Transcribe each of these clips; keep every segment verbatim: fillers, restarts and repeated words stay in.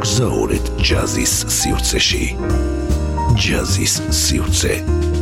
მოგზაურეთ ჯაზის სივრცეში. ჯაზის სივრცე.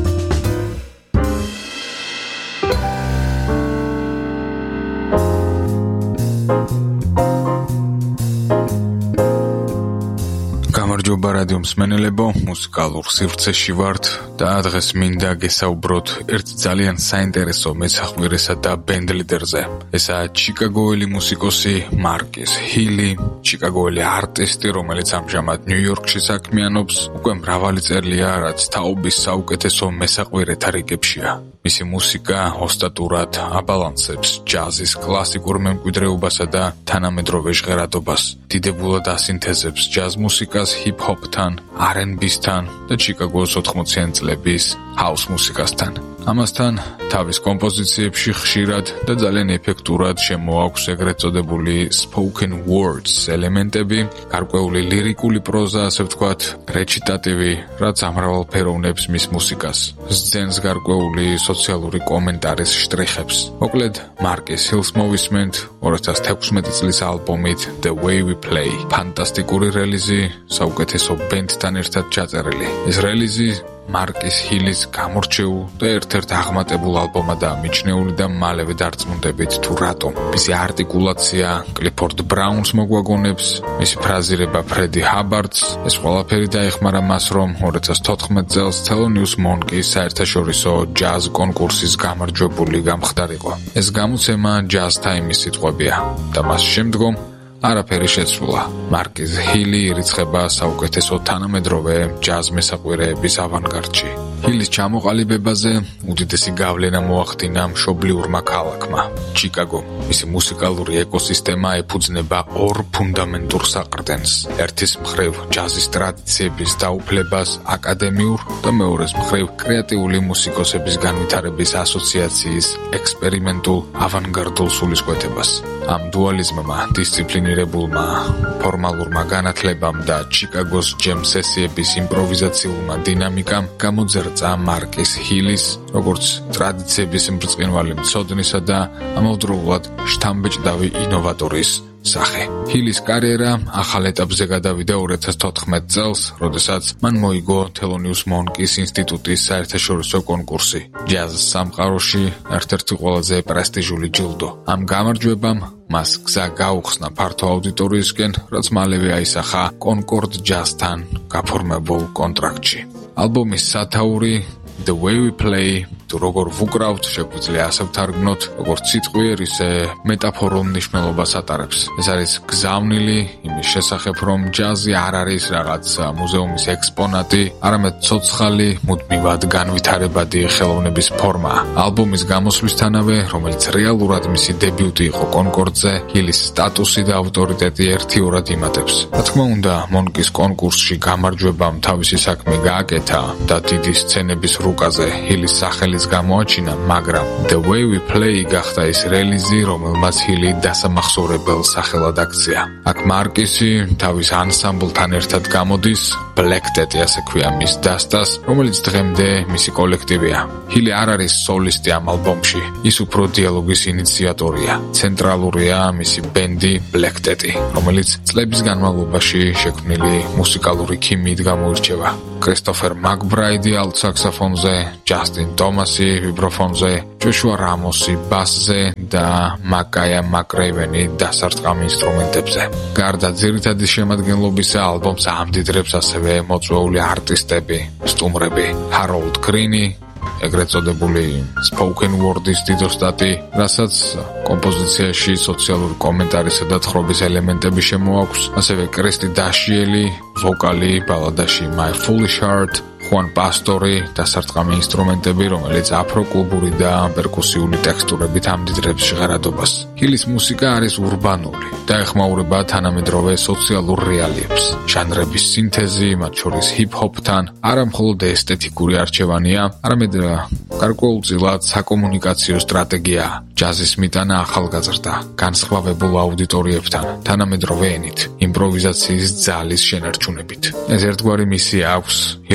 გამარჯობა რადიო მსმენელებო, მუსიკალურ სივრცეში ვართ და დღეს მინდა გესაუბროთ ერთ ძალიან საინტერესო მესახვირესა და ბენდლიდერზე. ესაა ჩიკაგოელი მუსიკოსი მარკის ჰილი, ჩიკაგოელი არტისტი, რომელიც ამჟამად ნიუ-იორკში საქმიანობს. უკვე მრავალი წელია, რაც თაობის საუკეთესო მესახვირეთა რიგებშია. მისი მუსიკა ოსტატურად აბალანსებს ჯაზის კლასიკურ მემკვიდრეობასა და თანამედროვე ჟღერადობას. დიდებულად ასინთეზებს ჯაზ მუსიკას ჰიპ-ჰოპთან, არ ენდ ბისთან და ჩიკაგოს ოთხმოციანი წლების ჰაუს მუსიკასთან. ამასთან თავის კომპოზიციებში ხშირად და ძალიან ეფექტურად შემოაქვს ეგრეთ წოდებული spoken words ელემენტები, გარკვეული ლირიკული პროზა, ასე ვთქვათ, რეჩიტატივი, რაც ამრავალფეროვნებს მის მუსიკას. სცენს გარკვეული სოციალური კომენტარის შტრიხებს. მოკლედ, მარკის ჰილს მოვისმენთ ორი ათას თექვსმეტი წლის ალბომით The Way We Play. ფანტასტიკური რელიზი, საუკეთესო ბენდთან ერთად ჩაწერილი. ეს რელიზი მარკის ჰილის გამორჩეულ და ერთ-ერთ აღმატებულ ალბომადაა მიჩნეული და მალევე დარწმუნდებით თუ რატომ. მისი არტიკულაცია კლიფორდ ბრაუნს მოგვაგონებს, მისი ფრაზირება ფრედი ჰაბარდს, ეს ყველაფერი დაეხმარა მას, რომ ორი ათას თოთხმეტ წელს Thelonious Monk's საერთაშორისო ჯაზ კონკურსის გამარჯვებული გამხდარიყო. ეს გამოცემა ჯაზ ტაიმის სიტყვებია და მას შემდგომ არაფერი შეცვლა. მარკის ჰილი ირიცხება საუკეთესო თანამედროვე ჯაზ მესაყვირეების ავანგარდში. ჰილის ჩამოყალიბებაზე უდიდესი გავლენა მოახდინა მშობლიურმა ქალაქმა, ჩიკაგომ. მისი მუსიკალური ეკოსისტემა ეფუძნება ორ ფუნდამენტურ საყრდენს. ერთის მხრივ ჯაზის ტრადიციების დაუფლებას აკადემიურ და მეორეს მხრივ კრეატიული მუსიკოსების განვითარების ასოციაციის ექსპერიმენტულ ავანგარდულ სულისკვეთებას. ამ დუალიზმმა, დისციპლინირებულმა ფორმალურმა განათლებამ და ჩიკაგოს ჯემ სესიების იმპროვიზაციულმა დინამიკამ გამოძერწა მარკის ჰილის, როგორც ტრადიციების მბრწყინვალე მცოდნისა და ამავდროულად შთამბეჭდავი ინოვატორის სახე. ჰილის კარიერა ახალ ეტაპზე გადავიდა ორი ათას თოთხმეტ წელს, როდესაც მან მოიგო Thelonious Monk's ინსტიტუტის საერთაშორისო კონკურსი. ჯაზ სამყაროში ერთ-ერთი ყველაზე პრესტიჟული ჯილდო. ამ გამარჯვებამ მას გზა გაუხსნა ფართო აუდიტორიისკენ, რაც მალევე აისახა კონკორდ ჯაზთან გაფორმებულ კონტრაქტში. ალბომის სათაური The Way We Play, თუ როგორ ვუკრავთ, შეგვიძლია ასე ვთარგმნოთ, როგორც სიტყვიერ, ისე მეტაფორულ მნიშვნელობას ატარებს. ეს არის გზავნილი იმის შესახებ, რომ ჯაზი არ არის რაღაც მუზეუმის ექსპონატი, არამედ ცოცხალი, მუდმივად განვითარებადი ხელოვნების ფორმა. ალბომის გამოსვლისთანავე, რომელიც რეალურად მისი დებიუტი იყო კონკორდზე, ჰილის სტატუსი და ავტორიტეტი ერთიორად იმატებს. რა თქმა უნდა, მონკის კონკურსში გამარჯვებამ თავისი საქმე გააკეთა და დიდი სცენების რუკაზე ჰილის სახელის გამოაჩინა, მაგრამ The Way We Play გახდა ის რელიზი, რომელმაც ჰილი დასამახსოვრებელ სახელად აქცია. აქ მარკისი თავის ანსამბლთან ერთად გამოდის, ბლეკ-ტეტი ასე ქვია მის დასტას, რომელიც დღემდე მისი კოლექტივია. ჰილი არ არის სოლისტი ამ ალბომში, ის უფრო დიალოგის ინიციატორია. ცენტრალურია მისი ბენდი ბლეკ-ტეტი, რომელიც წლების განმავლობაში შექმნილი მუსიკალური ქიმიით გამოირჩევა. კრისტოფერ მაკბრაიდი ალტ საქსოფონზე, ჯასტინ თომასი ვიბროფონზე, ჯოშუა რამოსი ბასზე და მაკაია მაკრეივენი დასარტყამ ინსტრუმენტებზე. გარდა ძირითადი შემადგენლობისა, ალბომს ამდიდრებს ასევე მოწვეული არტისტები, სტუმრები, ჰაროლდ გრინი, ეგრეთ წოდებული spoken word-ის დიდოსტატი, რასაც კომპოზიციაში სოციალური კომენტარისა და თხრობის ელემენტები შემოაქვს, ასევე კრისტი დაშიელი, ვოკალი ბალადაში My Foolish Heart, ხუან პასტორი, დასარტყამი ინსტრუმენტები, რომელიც აფროკლუბური და პერკუსიული ტექსტურებით ამდიდრებს ჟღერადობას. ჰილის მუსიკა არის ურბანული და ეხმაურება თანამედროვე სოციალურ რეალიებს. ჟანრების სინთეზი, მათ შორის ჰიპ-ჰოპთან, არა მხოლოდ ესთეტიკური არჩევანია, არამედ გარკვეულწილად საკომუნიკაციო სტრატეგიაა. ჯაზის მიტანა ახალგაზრდა, განსხვავებულ აუდიტორიებთან, თანამედროვე ენით, იმპროვიზაციის ძალის შენარჩუნებით. ეს ერთგვარი მისია აქვს ჰილის მუსიკას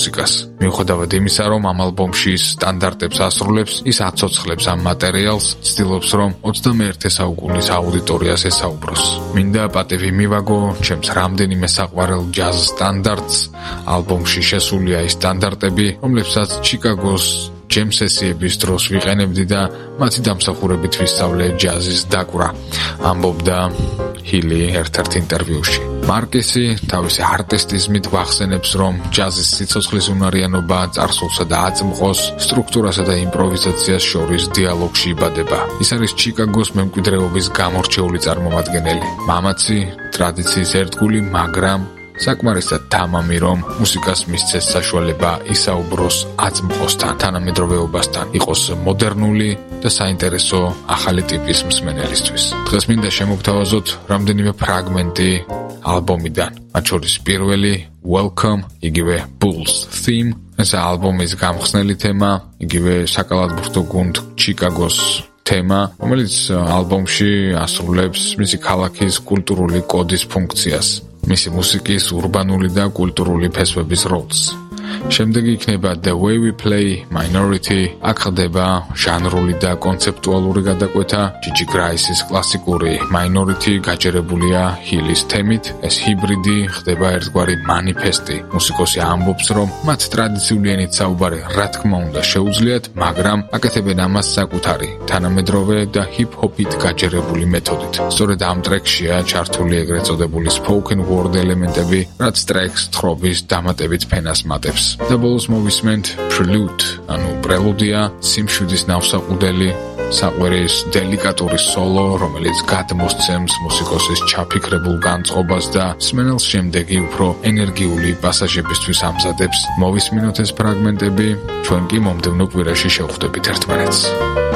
მუსიკას. მიუხედავად იმისა, რომ ამ ალბომში სტანდარტებს ასრულებს, ის აცოცხლებს ამ მატერიალს, ცდილობს, რომ ოცდამეერთე საუკუნის აუდიტორიას ესაუბროს. მინდა პატივი მივაგო ჩემს რამდენიმე საყვარელ ჯაზ სტანდარტს. ალბომში შესულია ის სტანდარტები, რომლებსაც ჩიკაგოს ჯემ სესიების დროს ვიყენებდი და მათი დამსახურებით ვისწავლე ჯაზის დაკვრა, ამბობდა ჰილი ერთ-ერთ ინტერვიუში. მარკესი თავისი არტისტიზმით გვახსენებს, რომ ჯაზის სიცოცხლის უნარიანობა წარსულსა და აწმყოს, სტრუქტურასა და იმპროვიზაციას შორის დიალოგში იბადება. ის არის ჩიკაგოს მემკვიდრეობის გამორჩეული წარმომადგენელი. მამაცი, ტრადიციის ერთგული, მაგრამ საკმარისად თამამი, რომ მუსიკას მისცეს საშუალება ისაუბროს აწმყოსთან, თანამედროვეობასთან, იყოს მოდერნული და საინტერესო ახალი ტიპის მსმენელისთვის. დღეს მინდა შემოგთავაზოთ რამდენიმე ფრაგმენტი ალბომიდან, მათ შორის პირველი Welcome, იგივე Bulls Theme, ეს ალბომის გამხსნელი თემა, იგივე საკალათბურთო გუნდ ჩიკაგოს თემა, რომელიც ალბომში ასრულებს მისი ქალაქის კულტურული კოდის ფუნქციას. მისი მუსიკის ურბანული და კულტურული ფესვების როლს. შემდეგი იქნება The Way We Play, Minority, აქ ხდება ჟანრული და კონცეპტუალური გადაკვეთა, ჯიჯი გრაისის კლასიკური Minority გაჯერებულია ჰილის თემით, ეს ჰიბრიდი ხდება ერთგვარი მანიფესტი. მუსიკოსი ამბობს, რომ მათ ტრადიციული ენით საუბარი რა თქმა უნდა შეუძლიათ, მაგრამ აკეთებენ ამას საკუთარი, თანამედროვე და ჰიპ-ჰოპით გაჯერებული მეთოდით. სწორედ ამ ტრეკშია ჩართული ეგრეთ წოდებული spoken word ელემენტები, რაც ტრეკს თხრობის დამატებით ფენას მატებს. და ბოლოს მოვისმენთ Prelude, ანუ პრელუდია, სიმშვიდის ნავსაყუდელი, საყვირის დელიკატური სოლო, რომელიც გადმოსცემს მუსიკოსის ჩაფიქრებულ განწყობას და მსმენელს შემდეგი უფრო ენერგიული პასაჟებისთვის ამზადებს. მოვისმინოთ ეს ფრაგმენტები, ჩვენ კი მომდევნო კვირაში შევხვდებით ერთმანეთს.